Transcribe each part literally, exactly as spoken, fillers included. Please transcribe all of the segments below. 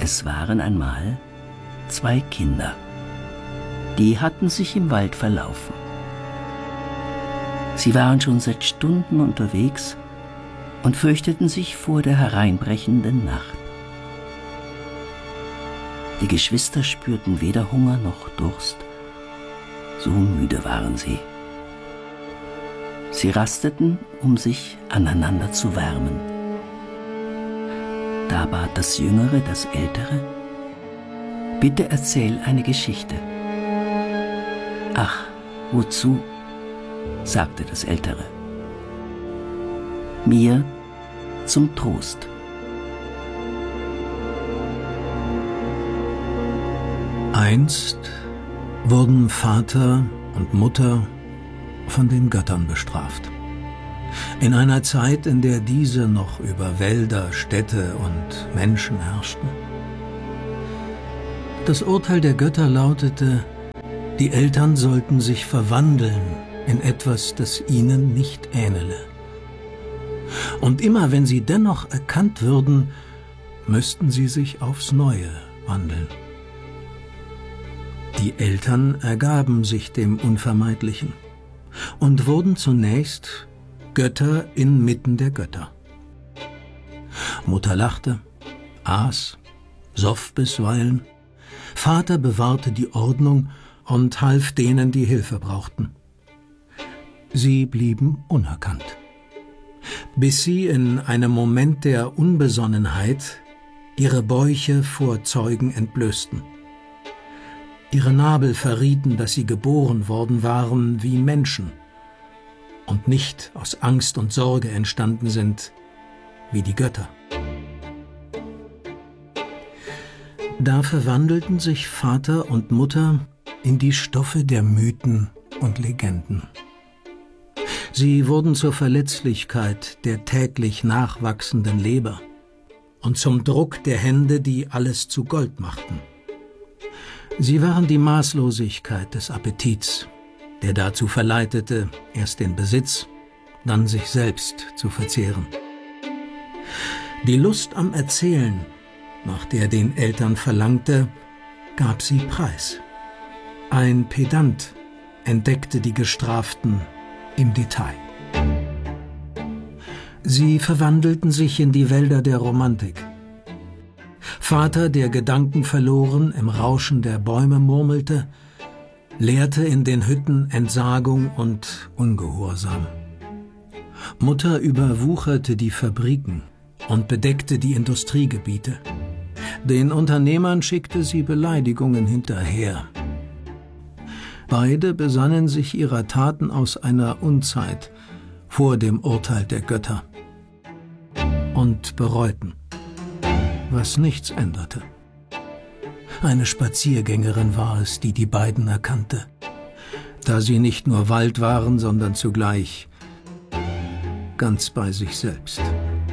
Es waren einmal zwei Kinder, die hatten sich im Wald verlaufen. Sie waren schon seit Stunden unterwegs und fürchteten sich vor der hereinbrechenden Nacht. Die Geschwister spürten weder Hunger noch Durst, so müde waren sie. Sie rasteten, um sich aneinander zu wärmen. Da bat das Jüngere das Ältere: »Bitte erzähl eine Geschichte.« »Ach, wozu?« sagte das Ältere. »Mir zum Trost.« Einst wurden Vater und Mutter von den Göttern bestraft. In einer Zeit, in der diese noch über Wälder, Städte und Menschen herrschten. Das Urteil der Götter lautete, die Eltern sollten sich verwandeln in etwas, das ihnen nicht ähnele. Und immer wenn sie dennoch erkannt würden, müssten sie sich aufs Neue wandeln. Die Eltern ergaben sich dem Unvermeidlichen und wurden zunächst Götter inmitten der Götter. Mutter lachte, aß, soff bisweilen, Vater bewahrte die Ordnung und half denen, die Hilfe brauchten. Sie blieben unerkannt, bis sie in einem Moment der Unbesonnenheit ihre Bäuche vor Zeugen entblößten. Ihre Nabel verrieten, dass sie geboren worden waren wie Menschen und nicht aus Angst und Sorge entstanden sind wie die Götter. Da verwandelten sich Vater und Mutter in die Stoffe der Mythen und Legenden. Sie wurden zur Verletzlichkeit der täglich nachwachsenden Leber und zum Druck der Hände, die alles zu Gold machten. Sie waren die Maßlosigkeit des Appetits, der dazu verleitete, erst den Besitz, dann sich selbst zu verzehren. Die Lust am Erzählen, nach der den Eltern verlangte, gab sie preis. Ein Pedant entdeckte die Gestraften im Detail. Sie verwandelten sich in die Wälder der Romantik. Vater, der gedankenverloren im Rauschen der Bäume murmelte, lehrte in den Hütten Entsagung und Ungehorsam. Mutter überwucherte die Fabriken und bedeckte die Industriegebiete. Den Unternehmern schickte sie Beleidigungen hinterher. Beide besannen sich ihrer Taten aus einer Unzeit vor dem Urteil der Götter und bereuten, was nichts änderte. Eine Spaziergängerin war es, die die beiden erkannte, da sie nicht nur Wald waren, sondern zugleich ganz bei sich selbst.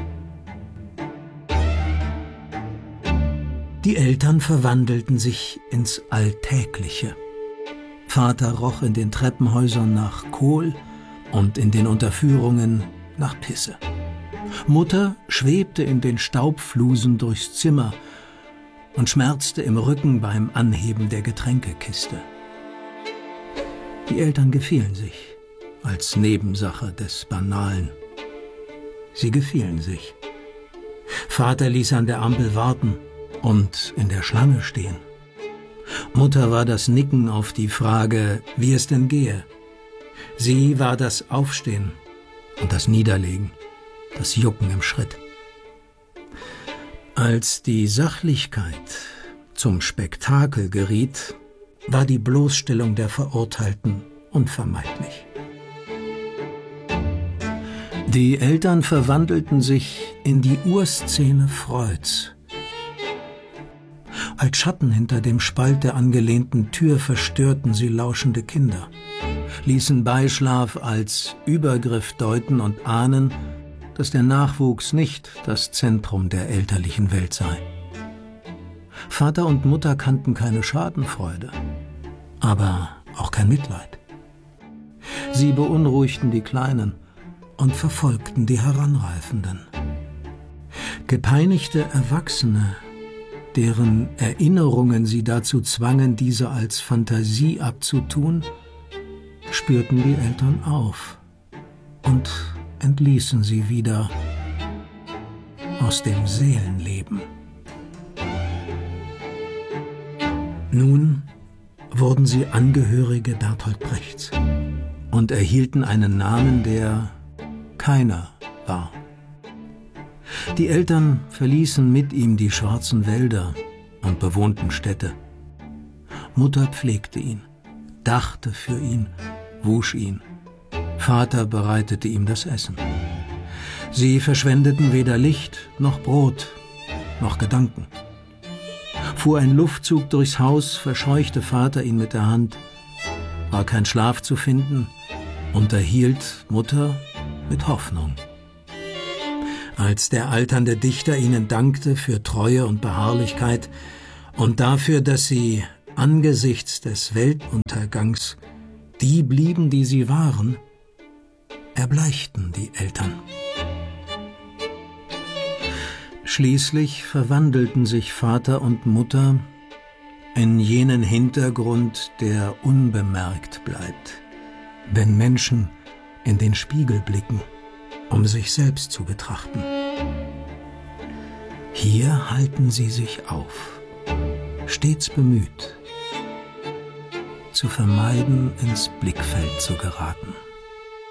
Die Eltern verwandelten sich ins Alltägliche. Vater roch in den Treppenhäusern nach Kohl und in den Unterführungen nach Pisse. Mutter schwebte in den Staubflusen durchs Zimmer und schmerzte im Rücken beim Anheben der Getränkekiste. Die Eltern gefielen sich als Nebensache des Banalen. Sie gefielen sich. Vater ließ an der Ampel warten und in der Schlange stehen. Mutter war das Nicken auf die Frage, wie es denn gehe. Sie war das Aufstehen und das Niederlegen, das Jucken im Schritt. Als die Sachlichkeit zum Spektakel geriet, war die Bloßstellung der Verurteilten unvermeidlich. Die Eltern verwandelten sich in die Urszene Freuds. Als Schatten hinter dem Spalt der angelehnten Tür verstörten sie lauschende Kinder, ließen Beischlaf als Übergriff deuten und ahnen, dass der Nachwuchs nicht das Zentrum der elterlichen Welt sei. Vater und Mutter kannten keine Schadenfreude, aber auch kein Mitleid. Sie beunruhigten die Kleinen und verfolgten die Heranreifenden. Gepeinigte Erwachsene, deren Erinnerungen sie dazu zwangen, diese als Fantasie abzutun, spürten die Eltern auf und entließen sie wieder aus dem Seelenleben. Nun wurden sie Angehörige Bertolt Brechts und erhielten einen Namen, der keiner war. Die Eltern verließen mit ihm die schwarzen Wälder und bewohnten Städte. Mutter pflegte ihn, dachte für ihn, wusch ihn. Vater bereitete ihm das Essen. Sie verschwendeten weder Licht noch Brot noch Gedanken. Fuhr ein Luftzug durchs Haus, verscheuchte Vater ihn mit der Hand. War kein Schlaf zu finden, unterhielt Mutter mit Hoffnung. Als der alternde Dichter ihnen dankte für Treue und Beharrlichkeit und dafür, dass sie angesichts des Weltuntergangs die blieben, die sie waren, erbleichten die Eltern. Schließlich verwandelten sich Vater und Mutter in jenen Hintergrund, der unbemerkt bleibt, wenn Menschen in den Spiegel blicken, um sich selbst zu betrachten. Hier halten sie sich auf, stets bemüht, zu vermeiden, ins Blickfeld zu geraten.